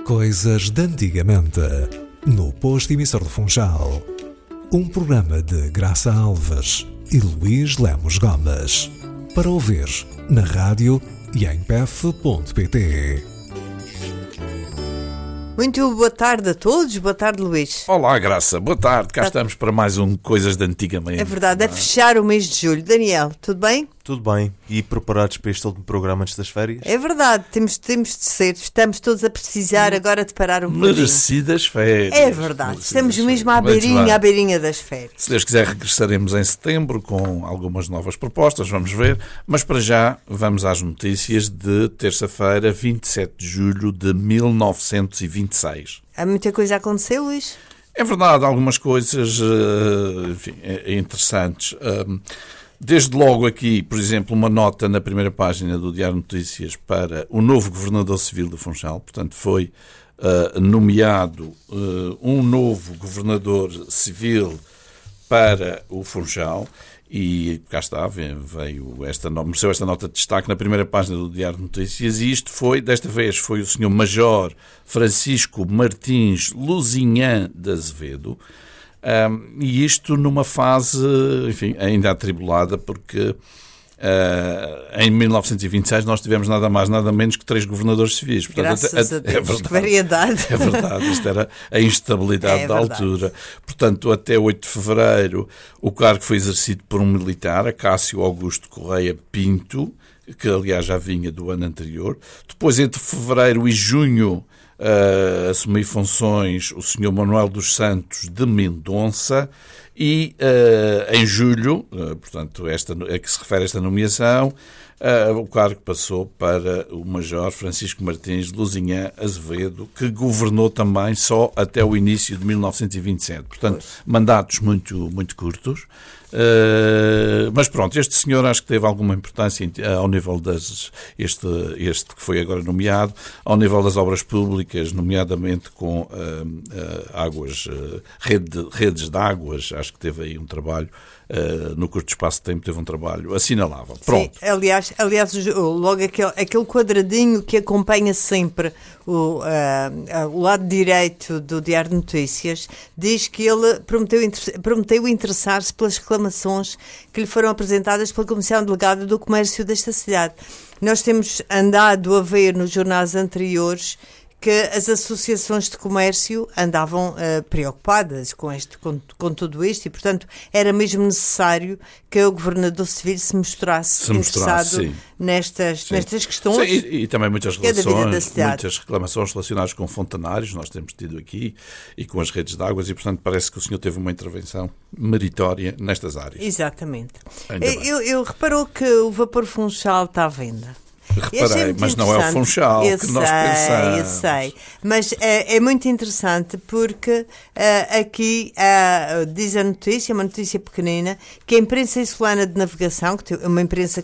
Coisas de antigamente, no Posto Emissor do Funchal. Um programa de Graça Alves e Luís Lemos Gomes. Para ouvir na rádio e em pef.pt. Muito boa tarde a todos, boa tarde Luís. Olá Graça, boa tarde, cá estamos para mais um Coisas de Antigamente. É verdade, é fechar o mês de julho. Daniel, tudo bem? Tudo bem, e preparados para este último programa antes das férias? É verdade, temos de ser, estamos todos a precisar agora de parar um bocadinho. Merecidas férias. É verdade, estamos mesmo à beirinha das férias. Se Deus quiser regressaremos em setembro com algumas novas propostas, vamos ver, mas para já vamos às notícias de terça-feira, 27 de julho de 1926. Há muita coisa a acontecer, Luís? É verdade, algumas coisas interessantes. Desde logo aqui, por exemplo, uma nota na primeira página do Diário de Notícias para o novo Governador Civil do Funchal. Portanto, foi nomeado um novo Governador Civil para o Funchal. E cá está, mereceu esta nota de destaque na primeira página do Diário de Notícias. E isto desta vez foi o Sr. Major Francisco Martins Luzinhã de Azevedo. E isto numa fase, ainda atribulada, porque em 1926 nós tivemos nada mais, nada menos que 3 governadores civis. Portanto, graças a Deus, que variedade. É verdade, isto era a instabilidade da altura. Portanto, até 8 de fevereiro, o cargo foi exercido por um militar, Acácio Augusto Correia Pinto, que aliás já vinha do ano anterior. Depois, entre fevereiro e junho, assumi funções o Sr. Manuel dos Santos de Mendonça e em julho, portanto, a que se refere a esta nomeação, o cargo passou para o Major Francisco Martins Luzinhã Azevedo, que governou também só até o início de 1927. Portanto, mandatos muito, muito curtos. Mas pronto, este senhor acho que teve alguma importância ao nível este que foi agora nomeado, ao nível das obras públicas, nomeadamente com redes de águas. Acho que teve aí um trabalho, no curto espaço de tempo, teve um trabalho assinalável. Pronto. Sim, aliás, logo aquele quadradinho que acompanha sempre o lado direito do Diário de Notícias diz que ele prometeu interessar-se pelas reclamações que lhe foram apresentadas pela Comissão Delegada do Comércio desta cidade. Nós temos andado a ver nos jornais anteriores que as associações de comércio andavam preocupadas com tudo isto e, portanto, era mesmo necessário que o Governador Civil se mostrasse interessado nestas questões. Sim, e também muitas reclamações relacionadas com fontanários, nós temos tido aqui, e com as redes de águas, e, portanto, parece que o senhor teve uma intervenção meritória nestas áreas. Exatamente. Eu reparou que o vapor Funchal está à venda. Reparei, mas não é o Funchal que nós pensamos. Eu sei, mas é muito interessante porque aqui diz a notícia, uma notícia pequenina, que a imprensa insulana de navegação, que uma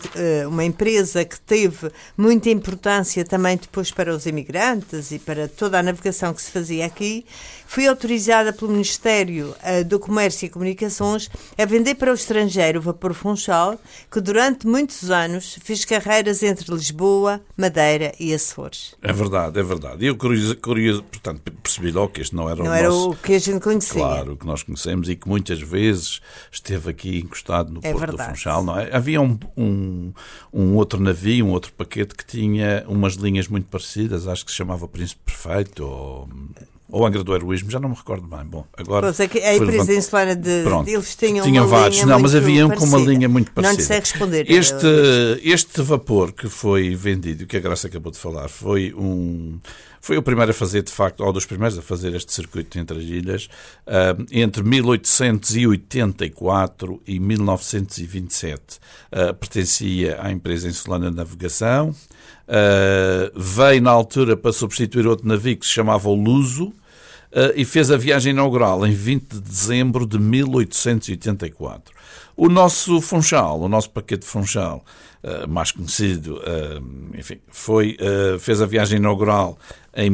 empresa que teve muita importância também depois para os imigrantes e para toda a navegação que se fazia aqui, foi autorizada pelo Ministério do Comércio e Comunicações a vender para o estrangeiro o vapor Funchal, que durante muitos anos fez carreiras entre Lisboa, Madeira e Açores. É verdade. E eu curioso, portanto, percebi logo que este não era o que a gente conhecia. Claro, o que nós conhecemos e que muitas vezes esteve aqui encostado no Porto do Funchal, não é? Havia um outro navio, um outro paquete que tinha umas linhas muito parecidas, acho que se chamava Príncipe Perfeito ou Angra do Heroísmo, já não me recordo bem. Bom, agora a empresa insulana eles tinham vários, mas haviam com uma linha muito parecida. Não sei responder. Este vapor que foi vendido, que a Graça acabou de falar, foi o primeiro a fazer, de facto, ou dos primeiros a fazer este circuito entre as ilhas, entre 1884 e 1927. Pertencia à empresa insulana de navegação. Veio na altura para substituir outro navio que se chamava o Luso, e fez a viagem inaugural em 20 de dezembro de 1884. O nosso Funchal, o nosso paquete Funchal, mais conhecido, fez a viagem inaugural em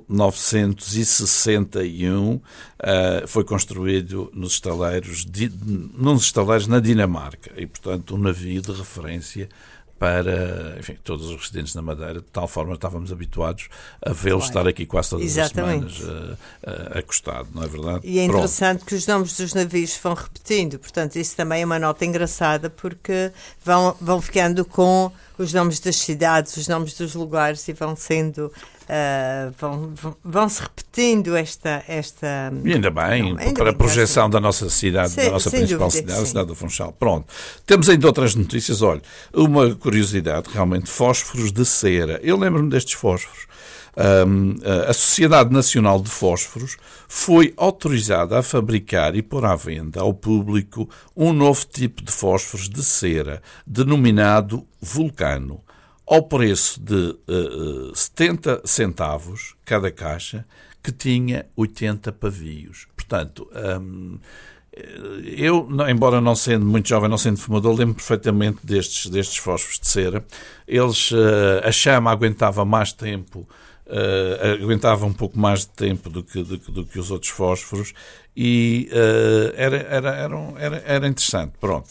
1961, foi construído nos estaleiros na Dinamarca e, portanto, um navio de referência para, enfim, todos os residentes na Madeira, de tal forma estávamos habituados a vê-los estar aqui quase todas as semanas acostado, não é verdade? E é interessante que os nomes dos navios vão repetindo, portanto isso também é uma nota engraçada, porque vão ficando com os nomes das cidades, os nomes dos lugares, e vão sendo... vão-se repetindo esta... E ainda bem, para a projeção da nossa cidade, da nossa principal cidade, a cidade do Funchal. Pronto. Temos ainda outras notícias. Olha, uma curiosidade, realmente, fósforos de cera. Eu lembro-me destes fósforos. A Sociedade Nacional de Fósforos foi autorizada a fabricar e pôr à venda ao público um novo tipo de fósforos de cera, denominado Vulcano, ao preço de 70 centavos cada caixa, que tinha 80 pavios. Portanto, eu, embora não sendo muito jovem, não sendo fumador, lembro perfeitamente destes fósforos de cera. A chama aguentava mais tempo, aguentava um pouco mais de tempo do que os outros fósforos, e era interessante. Pronto.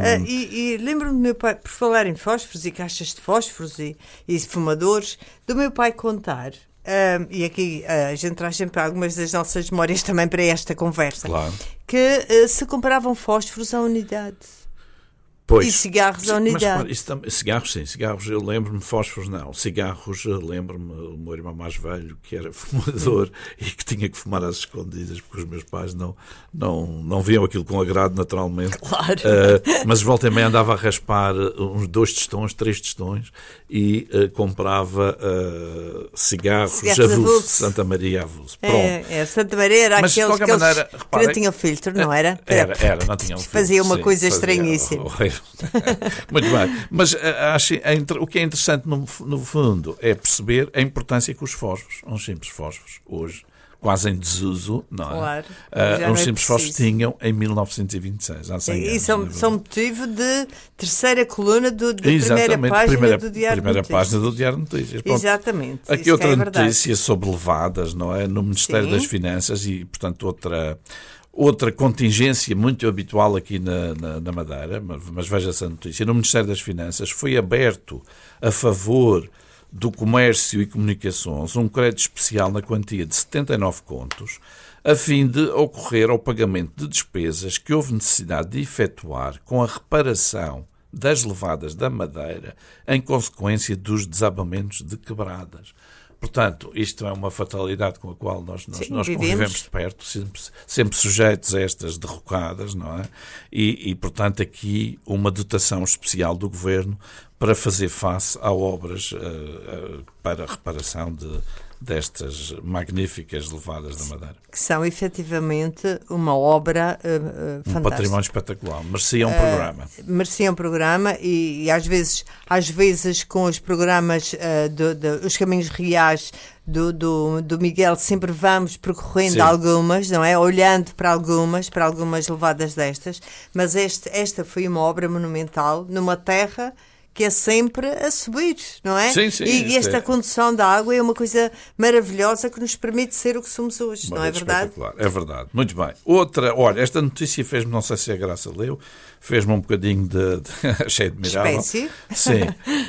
E lembro-me do meu pai, por falar em fósforos e caixas de fósforos e fumadores, do meu pai contar, e aqui a gente traz sempre algumas das nossas memórias também para esta conversa, claro, que se comparavam fósforos à unidade. Pois. E cigarros à unidade. Mas, cigarros, sim. Cigarros, eu lembro-me, fósforos não. Cigarros, lembro-me, o meu irmão mais velho, que era fumador e que tinha que fumar às escondidas, porque os meus pais não viam aquilo com agrado, naturalmente. Claro. Mas volta e meia andava a raspar uns 2 tostões, 3 tostões, e comprava cigarros avulso, Santa Maria avulso. Santa Maria era aqueles que não tinham filtro, não era? Era, não tinham filtro. Fazia uma coisa estranhíssima. Muito bem, mas acho, o que é interessante no fundo é perceber a importância que os fósforos, uns simples fósforos, hoje quase em desuso, não é? Claro, uns simples fósforos tinham em 1926, há 100 anos. E são motivo de terceira coluna da primeira página do Diário de Notícias. Página do Diário de Notícias. Pronto. Exatamente. Aqui outra notícia sobre levadas, não é? No Ministério das Finanças, e portanto outra contingência muito habitual aqui na Madeira, mas veja essa notícia. No Ministério das Finanças foi aberto a favor do Comércio e Comunicações um crédito especial na quantia de 79 contos, a fim de ocorrer ao pagamento de despesas que houve necessidade de efetuar com a reparação das levadas da Madeira em consequência dos desabamentos de quebradas. Portanto, isto é uma fatalidade com a qual nós convivemos de perto, sempre sujeitos a estas derrocadas, não é? E, portanto, aqui uma dotação especial do Governo para fazer face a obras para a reparação destas magníficas levadas da Madeira. Que são, efetivamente, uma obra fantástica. Um património espetacular. Merecia um programa. Merecia um programa e às vezes com os programas os caminhos reais do Miguel, sempre vamos percorrendo algumas, não é? Olhando para algumas levadas destas, mas esta foi uma obra monumental numa terra que é sempre a subir, não é? Sim, e esta condução da água é uma coisa maravilhosa que nos permite ser o que somos hoje, não é verdade? É verdade. Muito bem. Olha, esta notícia fez-me, não sei se a Graça leu, fez-me um bocadinho achei admirável. Espécie? Sim.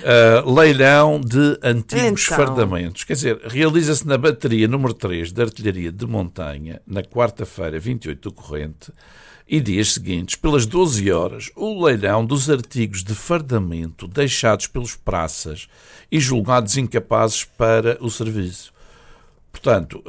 Leilão de antigos fardamentos. Quer dizer, realiza-se na bateria número 3 da Artilharia de Montanha, na quarta-feira, 28 do corrente, e dias seguintes, pelas 12 horas, o leilão dos artigos de fardamento deixados pelos praças e julgados incapazes para o serviço. Portanto,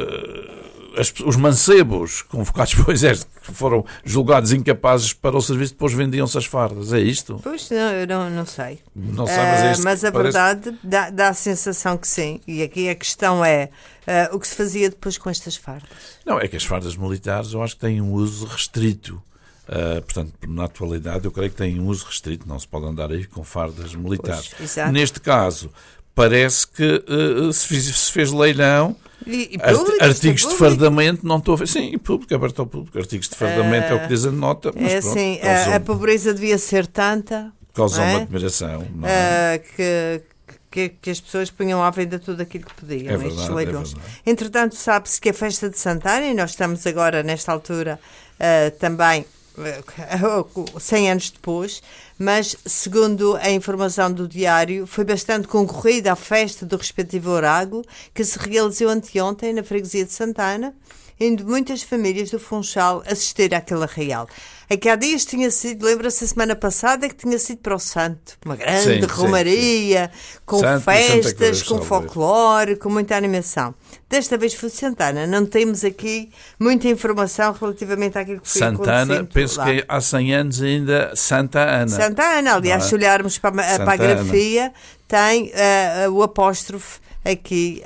os mancebos convocados pelo Exército, que foram julgados incapazes para o serviço, depois vendiam-se as fardas. É isto? Pois, eu não sei. Não sei, mas é isto. Mas a verdade dá a sensação que sim. E aqui a questão é o que se fazia depois com estas fardas. Não, é que as fardas militares eu acho que têm um uso restrito. Portanto, na atualidade eu creio que têm um uso restrito. Não se pode andar aí com fardas militares. Pois, neste caso, parece que se fez leilão. E público, artigos de fardamento, não estou a ver. Sim, público, aberto ao público. Artigos de fardamento é o que diz a nota. Mas é pronto, assim, a pobreza devia ser tanta. Causou uma admiração. Não é? Que as pessoas punham à venda tudo aquilo que podiam. É verdade, leilões. Entretanto, sabe-se que a festa de Santana, e nós estamos agora, nesta altura, também 100 anos depois, mas, segundo a informação do diário, foi bastante concorrida a festa do respectivo orago, que se realizou anteontem na freguesia de Santana, indo muitas famílias do Funchal assistir àquele arraial. Aqui há dias tinha sido, lembra-se a semana passada, que tinha sido para o Santo. Uma grande romaria, com Santo, festas, com folclore, com muita animação. Desta vez foi Santana. Não temos aqui muita informação relativamente àquilo que foi Santana, penso lá. Que há 100 anos ainda Santa Ana. Santa Ana, aliás, se olharmos para a grafia, tem o apóstrofe aqui,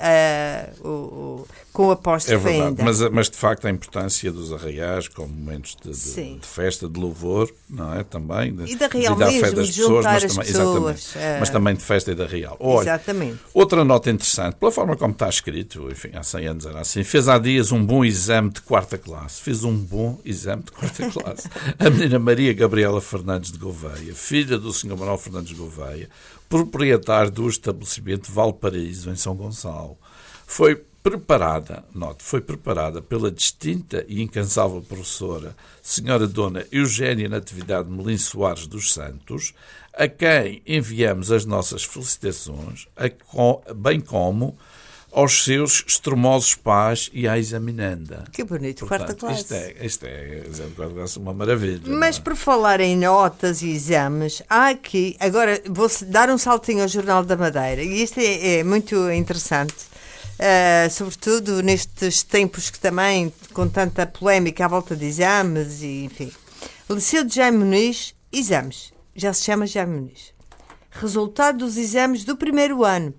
com o apóstrofe ainda. Mas de facto a importância dos arraiais como momentos de festa, de louvor, não é? Também. E de arraial mesmo, das de juntar pessoas, as pessoas. Mas também de festa e de arraial. Olha, exatamente. Outra nota interessante, pela forma como está escrito, enfim, há 100 anos era assim, fez há dias um bom exame de 4ª classe. Fez um bom exame de 4ª classe. A menina Maria Gabriela Fernandes de Gouveia, filha do Sr. Manuel Fernandes de Gouveia, proprietário do estabelecimento Valparaíso, em São Gonçalo. Foi preparada pela distinta e incansável professora, Sra. Dona Eugénia Natividade Melim Soares dos Santos, a quem enviamos as nossas felicitações, bem como aos seus extremosos pais e à examinanda. Que bonito, 4ª classe. Isto é uma maravilha. Mas por falar em notas e exames, há aqui, agora vou dar um saltinho ao Jornal da Madeira, e isto é muito interessante, sobretudo nestes tempos que também, com tanta polémica à volta de exames, e enfim. Liceu de Jaime Muniz, exames, já se chama Jaime Muniz. Resultado dos exames do primeiro ano.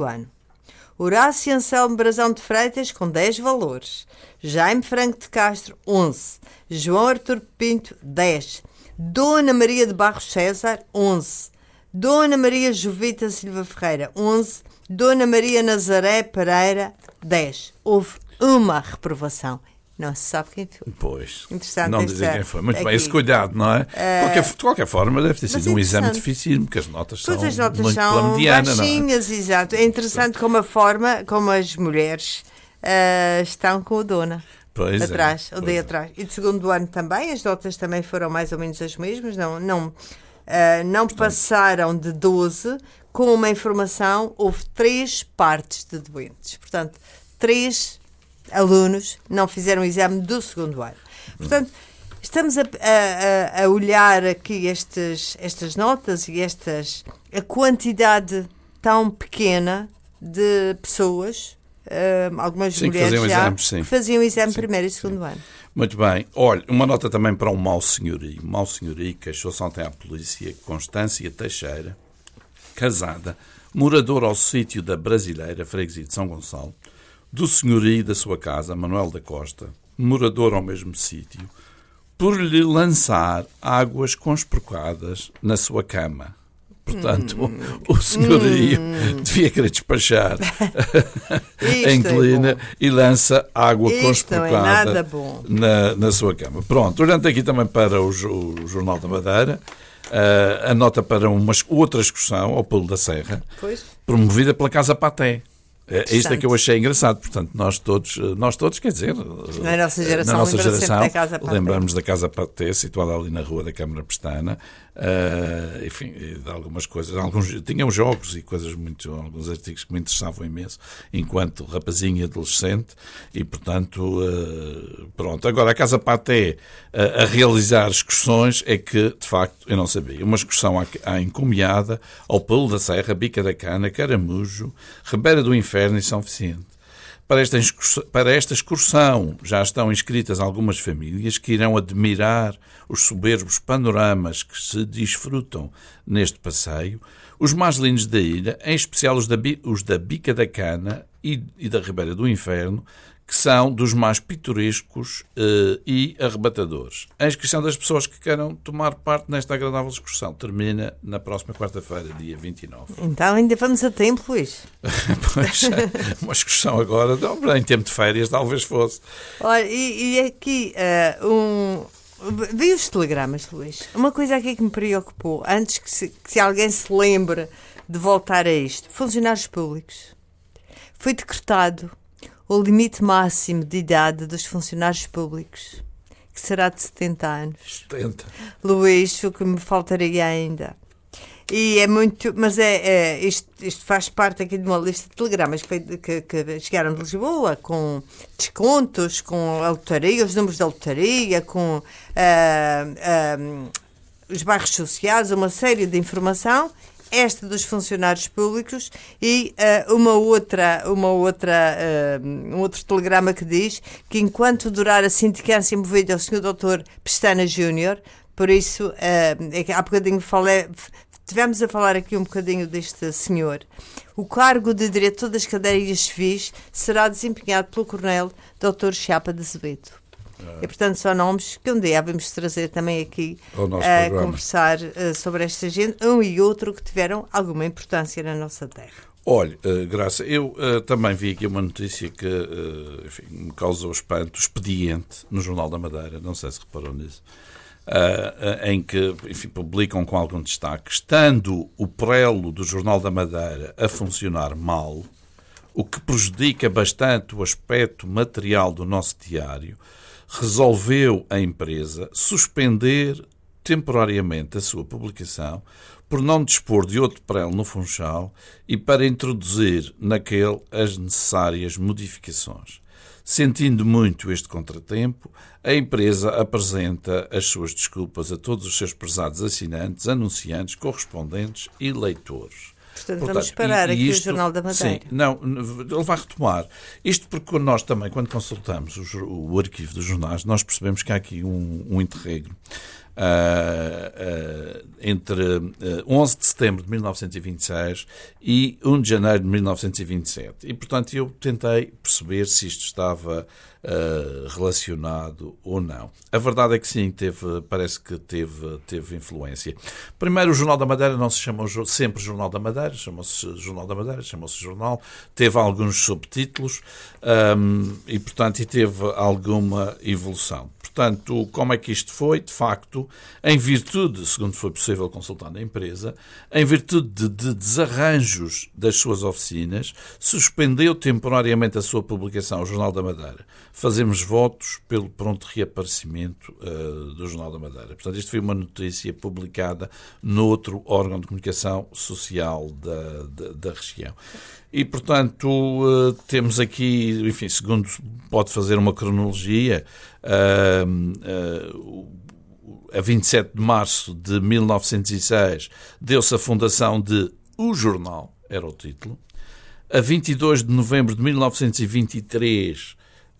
Horácio Anselmo Brazão de Freitas, com 10 valores. Jaime Franco de Castro, 11. João Artur Pinto, 10. Dona Maria de Barros César, 11. Dona Maria Jovita Silva Ferreira, 11. Dona Maria Nazaré Pereira, 10. Houve uma reprovação. Não se sabe quem foi. Pois. Interessante. Não dizer quem foi. Muito bem, esse cuidado, não é? De qualquer forma, deve ter sido um exame difícil, porque as notas são muito pela mediana, baixinhas, não é? Exato. É interessante como a forma como as mulheres estão com o Dona. Pois atrás, o dia atrás. E de segundo ano também, as notas também foram mais ou menos as mesmas. Não passaram de 12, com uma informação, houve 3 partes de doentes. Portanto, 3 alunos não fizeram o exame do segundo ano. Portanto, estamos a olhar aqui estas notas e a quantidade tão pequena de pessoas, algumas mulheres que faziam o exame primeiro e segundo ano. Muito bem. Olha, uma nota também para um mau senhorio. Mau senhorio queixou-se ontem à polícia, Constância Teixeira, casada, moradora ao sítio da Brasileira, freguesia de São Gonçalo, do senhorio da sua casa, Manuel da Costa, morador ao mesmo sítio, por lhe lançar águas conspurcadas na sua cama. Portanto, o senhorio devia querer despachar a inquilina e lança água conspurcada na sua cama. Pronto, olhando aqui também para o Jornal da Madeira, a nota para uma outra excursão ao Pulo da Serra, promovida pela Casa Paté. Isto é que eu achei engraçado. Portanto, nós todos, quer dizer, na nossa geração lembramos da Casa Paté, situada ali na Rua da Câmara Pestana. Enfim, de algumas coisas. Tinham jogos e coisas alguns artigos que me interessavam imenso, enquanto rapazinho e adolescente, e portanto, pronto. Agora, a Casa Paté a realizar excursões é que, de facto, eu não sabia. Uma excursão à Encomiada, ao Pulo da Serra, Bica da Cana, Caramujo, Ribeira do Inferno e São Vicente. Para esta excursão já estão inscritas algumas famílias que irão admirar os soberbos panoramas que se desfrutam neste passeio, os mais lindos da ilha, em especial os da Bica da Cana e da Ribeira do Inferno, que são dos mais pitorescos e arrebatadores. A inscrição das pessoas que queiram tomar parte nesta agradável excursão termina na próxima quarta-feira, dia 29. Então ainda vamos a tempo, Luís. Pois, uma excursão agora, em tempo de férias, talvez fosse. Olha, e aqui vi os telegramas, Luís. Uma coisa aqui que me preocupou, antes que alguém se lembre de voltar a isto. Funcionários públicos. Foi decretado o limite máximo de idade dos funcionários públicos, que que será de 70 anos. 70. Luís, o que me faltaria ainda. E é muito, mas isto faz parte aqui de uma lista de telegramas que chegaram de Lisboa, com descontos, com a lotaria, os números da lotaria, com os bairros sociais, uma série de informação, esta dos funcionários públicos e um outro telegrama que diz que enquanto durar a sindicância movida ao Sr. Dr. Pestana Júnior, por isso, há bocadinho tivemos a falar aqui um bocadinho deste senhor. O cargo de diretor das cadeias civis será desempenhado pelo Coronel Dr. Chapa de Azevedo. E, portanto, são nomes que um dia vamos trazer também aqui a conversar sobre esta gente, um e outro que tiveram alguma importância na nossa terra. Olha, Graça, eu também vi aqui uma notícia que enfim, me causou espanto, expediente, no Jornal da Madeira, não sei se reparou nisso, em que, enfim, publicam com algum destaque, estando o prelo do Jornal da Madeira a funcionar mal, o que prejudica bastante o aspecto material do nosso diário, resolveu a empresa suspender temporariamente a sua publicação por não dispor de outro prelo no Funchal e para introduzir naquele as necessárias modificações. Sentindo muito este contratempo, a empresa apresenta as suas desculpas a todos os seus prezados assinantes, anunciantes, correspondentes e leitores. Portanto, vamos parar aqui isto, o Jornal da Madeira. Sim, não, ele vai retomar. Isto porque nós também, quando consultamos o arquivo dos jornais, nós percebemos que há aqui um interregno entre 11 de setembro de 1926 e 1 de janeiro de 1927. E, portanto, eu tentei perceber se isto estava relacionado ou não. A verdade é que sim, parece que teve influência. Primeiro, o Jornal da Madeira não se chamou sempre Jornal da Madeira, chamou-se Jornal da Madeira, chamou-se Jornal, teve alguns subtítulos e, portanto, teve alguma evolução. Portanto, como é que isto foi? De facto, em virtude, segundo foi possível consultar na empresa, em virtude de desarranjos das suas oficinas, suspendeu temporariamente a sua publicação, o Jornal da Madeira. Fazemos votos pelo pronto reaparecimento do Jornal da Madeira. Portanto, isto foi uma notícia publicada noutro órgão de comunicação social da região. E, portanto, temos aqui, enfim, segundo pode fazer uma cronologia, a 27 de março de 1906 deu-se a fundação de O Jornal, era o título. A 22 de novembro de 1923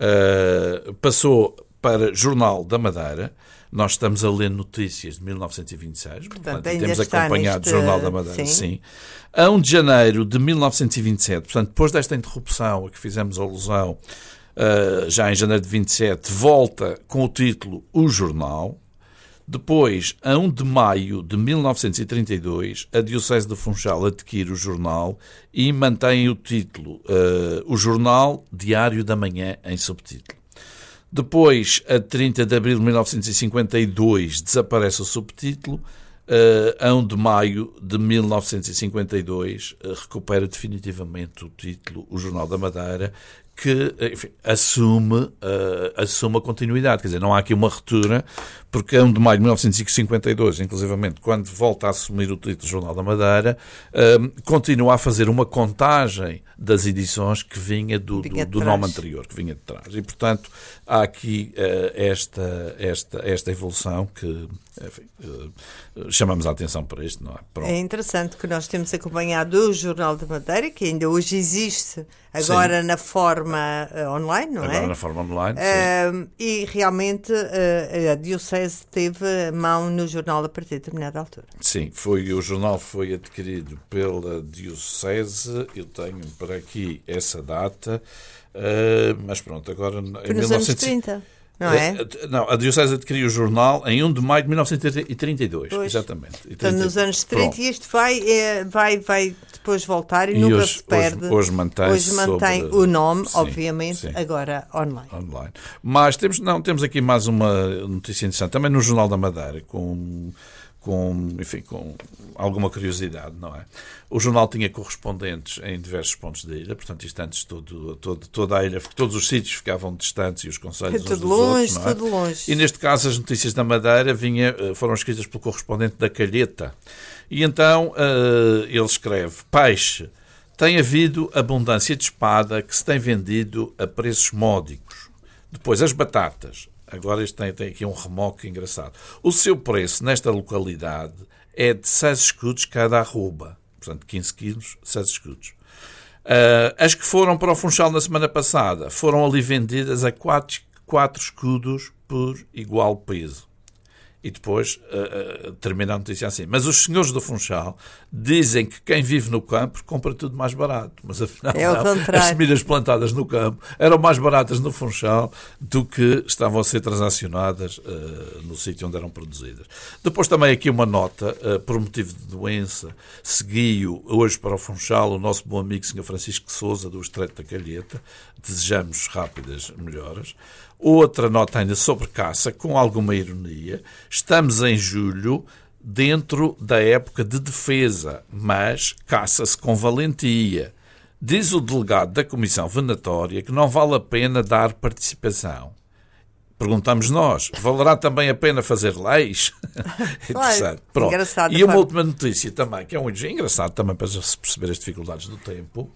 passou para Jornal da Madeira. Nós estamos a ler notícias de 1926, portanto temos acompanhado o Jornal da Madeira. Sim. A 1 de janeiro de 1927, portanto, depois desta interrupção a que fizemos alusão, já em janeiro de 27, volta com o título O Jornal. Depois, a 1 de maio de 1932, a Diocese de Funchal adquire o jornal e mantém o título O Jornal Diário da Manhã, em subtítulo. Depois, a 30 de abril de 1952, desaparece o subtítulo. A 1 de maio de 1952, recupera definitivamente o título O Jornal da Madeira, que, enfim, assume a continuidade. Quer dizer, não há aqui uma ruptura, porque a 1 de maio de 1952, inclusivamente, quando volta a assumir o título Jornal da Madeira, continua a fazer uma contagem das edições que vinha do nome anterior, que vinha de trás. E, portanto, há aqui esta evolução que, enfim, chamamos a atenção para isto, não é? Pronto. É interessante que nós temos acompanhado o Jornal da Madeira, que ainda hoje existe, agora na forma online, não é? Agora na forma online, sim. E realmente a Diocese teve mão no jornal a partir de determinada altura. Sim, o jornal foi adquirido pela Diocese, eu tenho para aqui essa data, mas pronto, agora... Foi nos anos 30, não é? Não, a Diocese adquiriu o jornal em 1 de maio de 1932, pois. Exatamente. Portanto, nos anos 30, pronto. E isto vai depois voltar e nunca se perde. Hoje mantém o nome, sim, obviamente, sim. Agora online. Mas temos aqui mais uma notícia interessante, também no Jornal da Madeira, com com alguma curiosidade, não é? O jornal tinha correspondentes em diversos pontos da ilha, portanto, isto antes toda a ilha, todos os sítios ficavam distantes e os concelhos uns dos outros, não é? Tudo longe. E neste caso as notícias da Madeira foram escritas pelo correspondente da Calheta. E então ele escreve: peixe, tem havido abundância de espada que se tem vendido a preços módicos. Depois as batatas. Agora isto tem aqui um remoque engraçado. O seu preço nesta localidade é de 6 escudos cada arroba. Portanto, 15 quilos, 6 escudos. As que foram para o Funchal na semana passada foram ali vendidas a 4 escudos por igual peso. E depois termina a notícia assim: mas os senhores do Funchal dizem que quem vive no campo compra tudo mais barato. Mas afinal, as semilhas plantadas no campo eram mais baratas no Funchal do que estavam a ser transacionadas no sítio onde eram produzidas. Depois também aqui uma nota: por motivo de doença, seguiu hoje para o Funchal o nosso bom amigo Sr. Francisco Sousa, do Estreito da Calheta. Desejamos rápidas melhoras. Outra nota ainda sobre caça, com alguma ironia: estamos em julho, dentro da época de defesa, mas caça-se com valentia. Diz o delegado da Comissão Venatória que não vale a pena dar participação. Perguntamos nós: valerá também a pena fazer leis? Interessante. Pronto. Engraçado, e uma última notícia também, que é um engraçado também para se perceber as dificuldades do tempo: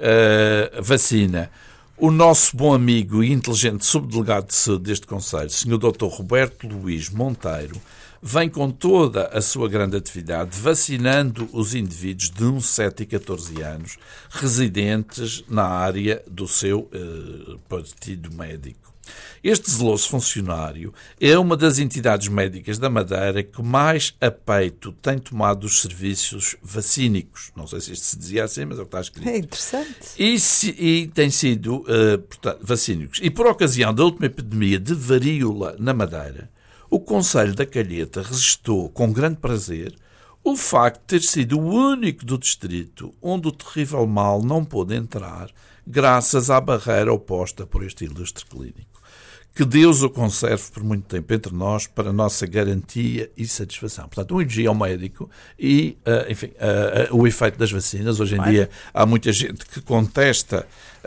vacina. O nosso bom amigo e inteligente subdelegado de saúde deste Conselho, Sr. Dr. Roberto Luís Monteiro, vem com toda a sua grande atividade vacinando os indivíduos de uns 7 e 14 anos residentes na área do seu partido médico. Este zeloso funcionário é uma das entidades médicas da Madeira que mais a peito tem tomado os serviços vacínicos. Não sei se isto se dizia assim, mas é o que está escrito. É interessante. E tem sido vacínicos. E por ocasião da última epidemia de varíola na Madeira, o Conselho da Calheta registou com grande prazer o facto de ter sido o único do distrito onde o terrível mal não pôde entrar, graças à barreira oposta por este ilustre clínico. Que Deus o conserve por muito tempo entre nós para a nossa garantia e satisfação. Portanto, um elogio ao médico e, o efeito das vacinas. Hoje em dia há muita gente que contesta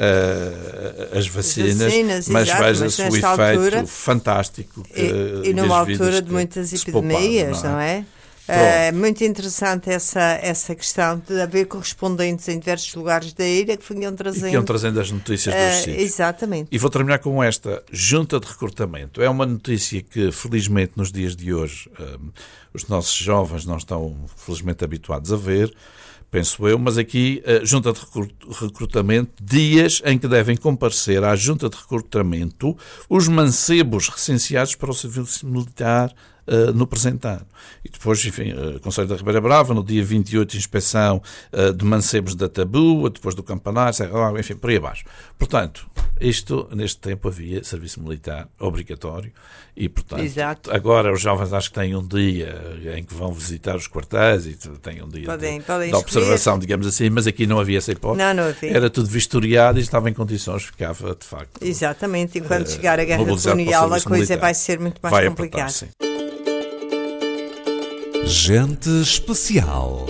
as vacinas, mas veja-se o efeito fantástico que e numa altura de muitas epidemias, não é? É muito interessante essa questão de haver correspondentes em diversos lugares da ilha que vinham trazendo... E que iam trazendo as notícias dos sítios. Exatamente. E vou terminar com esta junta de recrutamento. É uma notícia que, felizmente, nos dias de hoje, os nossos jovens não estão, felizmente, habituados a ver, penso eu, mas aqui, junta de recrutamento, dias em que devem comparecer à junta de recrutamento os mancebos recenseados para o serviço militar no presente ano. E depois, enfim, Conselho da Ribeira Brava, no dia 28, inspeção de mancebos da Tabua, depois do Campanar, enfim, por aí abaixo. Portanto, neste tempo havia serviço militar obrigatório e, portanto, exato. Agora os jovens acho que têm um dia em que vão visitar os quartéis e têm um dia de observação, digamos assim, mas aqui não havia essa hipótese. Não havia. Era tudo vistoriado e estava em condições, ficava, de facto... Exatamente, e quando chegar a guerra colonial a coisa vai ser muito mais complicada. Gente especial.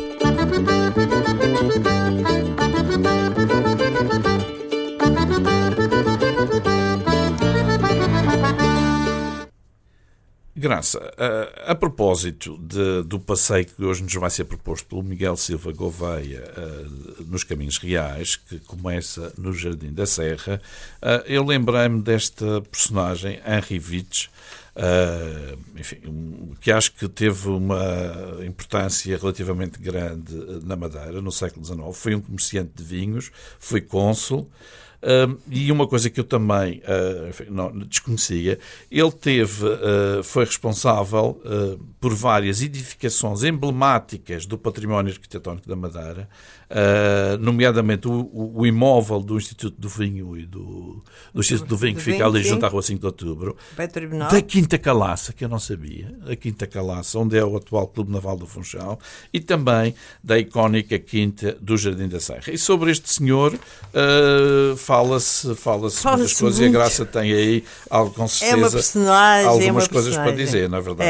Graça, a propósito do passeio que hoje nos vai ser proposto pelo Miguel Silva Gouveia nos Caminhos Reais, que começa no Jardim da Serra, eu lembrei-me desta personagem, Henri Vitch, enfim, que acho que teve uma importância relativamente grande na Madeira no século XIX. Foi um comerciante de vinhos, foi cônsul. E uma coisa que eu também não desconhecia, ele foi responsável por várias edificações emblemáticas do património arquitetónico da Madeira, nomeadamente o imóvel do Instituto do Vinho e do Instituto do Vinho, que fica ali junto à Rua 5 de Outubro, da Quinta Calaça, que eu não sabia, a Quinta Calaça, onde é o atual Clube Naval do Funchal, e também da icónica Quinta do Jardim da Serra. E sobre este senhor fala-se muitas coisas, e a Graça tem aí, com certeza, algumas coisas para dizer, não é verdade?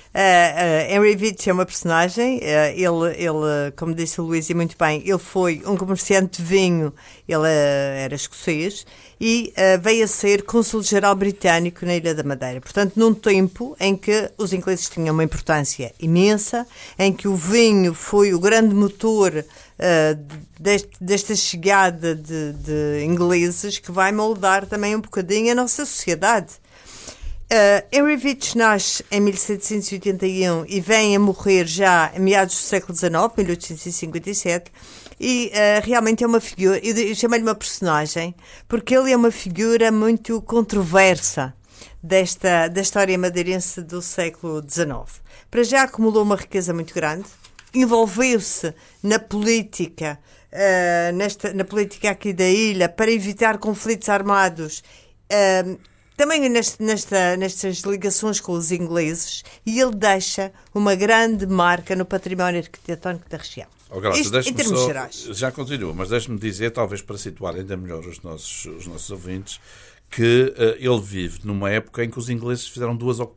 Henry Vitch é uma personagem, ele, como disse o Luís e muito bem, ele foi um comerciante de vinho, ele era escocês e veio a ser cônsul-geral britânico na Ilha da Madeira. Portanto, num tempo em que os ingleses tinham uma importância imensa, em que o vinho foi o grande motor desta chegada de ingleses, que vai moldar também um bocadinho a nossa sociedade. Henry Vitch nasce em 1781 e vem a morrer já em meados do século XIX, 1857, e realmente é uma figura, eu chamei-lhe uma personagem, porque ele é uma figura muito controversa da história madeirense do século XIX. Para já acumulou uma riqueza muito grande, envolveu-se na política, na política aqui da ilha, para evitar conflitos armados, também nestas ligações com os ingleses, e ele deixa uma grande marca no património arquitetónico da região. Isto, em termos gerais. Já continua, mas deixe-me dizer, talvez para situar ainda melhor os nossos ouvintes, que ele vive numa época em que os ingleses fizeram duas